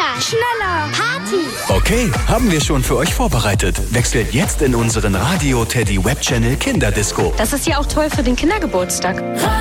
Schneller! Party! Okay, haben wir schon für euch vorbereitet. Wechselt jetzt in unseren Radio Teddy Web Channel Kinderdisco. Das ist ja auch toll für den Kindergeburtstag.